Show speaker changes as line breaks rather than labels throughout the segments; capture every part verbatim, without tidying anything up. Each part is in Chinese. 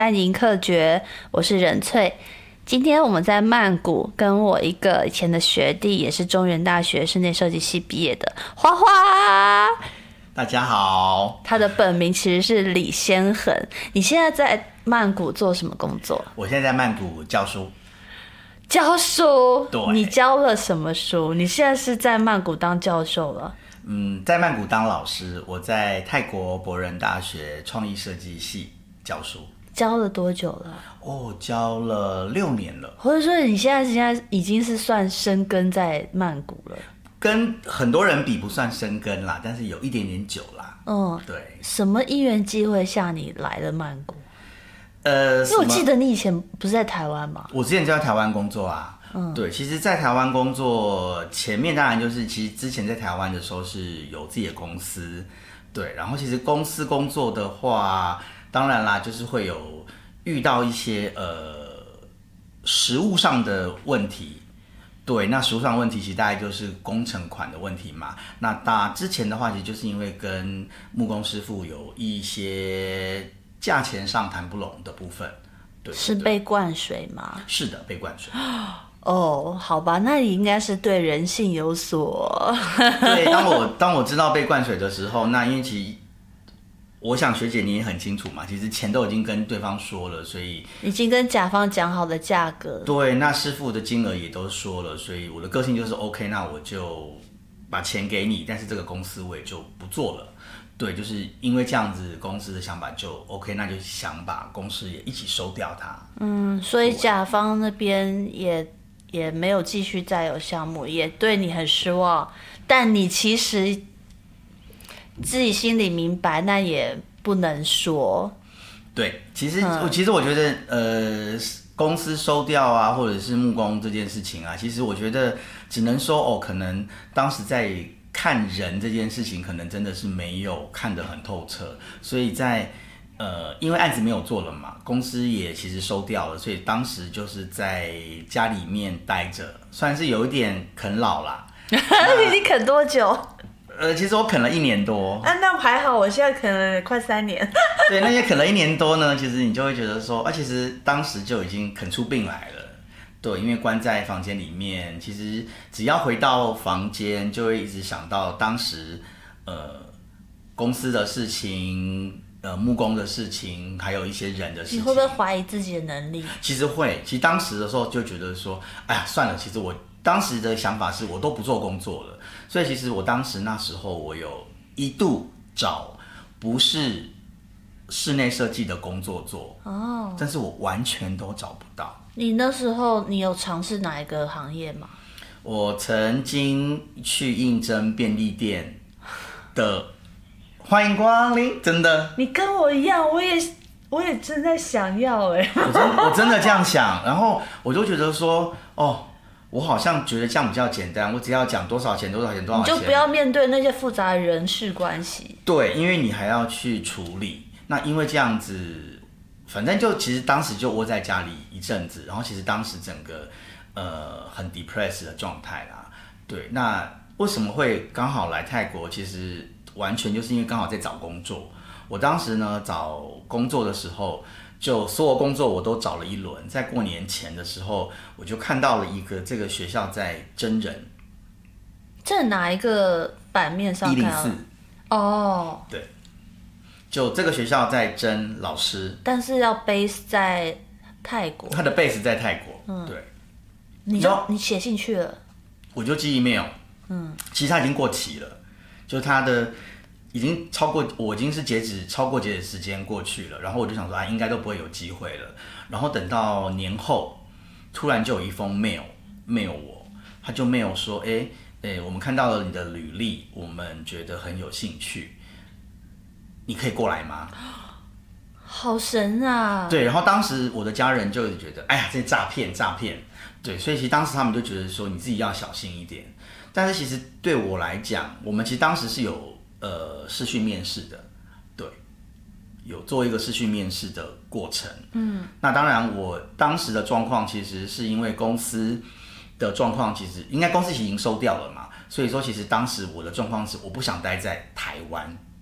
欢迎客爵，我是任翠。今天我们在曼谷，跟我一个以前的学弟，也是中原大学室内设计系毕业的花花。
大家好，
他的本名其实是李先恒。你现在在曼谷做什么工作？
我现在在曼谷教书。
教书？
对。
你教了什么书？你现在是在曼谷当教授了？
嗯，在曼谷当老师。我在泰国博人大学创意设计系教书。
教了多久了？
哦，教了六年了。
或者说你现在现在已经是算深耕在曼谷了？
跟很多人比不算深耕啦，但是有一点点久啦。
嗯，
对。
什么因缘机会下你来了曼谷？
呃，
因为我记得你以前不是在台湾吗？
我之前就在台湾工作啊。嗯，对，其实，在台湾工作前面，当然就是其实之前在台湾的时候是有自己的公司，对，然后其实公司工作的话，当然啦，就是会有遇到一些呃实务上的问题。对，那实务上的问题其实大概就是工程款的问题嘛。那大之前的话，其实就是因为跟木工师傅有一些价钱上谈不拢的部分。对，
是被灌水吗？
是的，被灌水。
哦，好吧，那你应该是对人性有所
对，当我当我知道被灌水的时候，那因为其实我想学姐你也很清楚嘛，其实钱都已经跟对方说了，所以
已经跟甲方讲好的价格。
对，那师傅的金额也都说了，所以我的个性就是 OK， 那我就把钱给你，但是这个公司我也就不做了。对，就是因为这样子，公司的想法就 OK， 那就想把公司也一起收掉它。
嗯，所以甲方那边也也没有继续再有项目，也对你很失望。但你其实自己心里明白，那也不能说。
对，其实、嗯、其实我觉得，呃，公司收掉啊，或者是木工这件事情啊，其实我觉得只能说哦，可能当时在看人这件事情，可能真的是没有看得很透彻，所以在呃，因为案子没有做了嘛，公司也其实收掉了，所以当时就是在家里面待着，算是有一点啃老啦。
你啃多久？
呃，其实我啃了一年多。
啊，那还好，我现在啃了快三年。
对，那些啃了一年多呢，其实你就会觉得说，啊，其实当时就已经啃出病来了。对，因为关在房间里面，其实只要回到房间，就会一直想到当时呃公司的事情。呃，木工的事情，还有一些人的事情，
你会不会怀疑自己的能力？
其实会，其实当时的时候就觉得说，哎呀，算了，其实我当时的想法是我都不做工作了，所以其实我当时那时候我有一度找不是室内设计的工作做，哦，但是我完全都找不到。
你那时候你有尝试哪一个行业吗？
我曾经去应征便利店的。欢迎光临，真的。
你跟我一样，我也我也正在想要哎。
我真我真的这样想，然后我就觉得说，哦，我好像觉得这样比较简单，我只要讲多少钱多少钱多少钱，
你就不要面对那些复杂的人事关系。
对，因为你还要去处理。那因为这样子，反正就其实当时就窝在家里一阵子，然后其实当时整个呃很 depressed 的状态啦。对，那为什么会刚好来泰国？其实。完全就是因为刚好在找工作，我当时呢找工作的时候，就所有工作我都找了一轮。在过年前的时候，我就看到了一个这个学校在征人。
在哪一个版面上看到？一零四。哦，
对，就这个学校在征老师，
但是要 base 在泰国。
他的 base 在泰国，嗯，对。
你就你写进去了？
我就寄 email，嗯，其实他已经过期了。就是他的已经超过，我已经是截止超过截止时间过去了，然后我就想说啊，应该都不会有机会了。然后等到年后，突然就有一封 mail mail 我，他就 mail 说，哎哎，我们看到了你的履历，我们觉得很有兴趣，你可以过来吗？
好神啊！
对，然后当时我的家人就觉得，哎呀，这诈骗诈骗，对，所以其实当时他们就觉得说，你自己要小心一点。但是其实对我来讲，我们其实当时是有呃视讯面试的，对，有做一个视讯面试的过程。嗯，那当然我当时的状况其实是因为公司的状况，其实应该公司已经收掉了嘛，所以说其实当时我的状况是我不想待在台湾，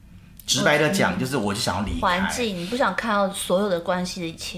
直白的讲，就是我就想要离开。
环境，你不想看到所有的关系的一切。